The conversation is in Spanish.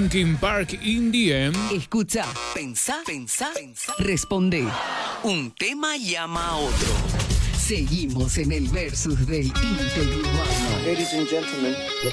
Linkin Park, In the End. Escucha, pensá, responde. Un tema llama a otro. Seguimos en el versus del Interurbano. Ladies and gentlemen.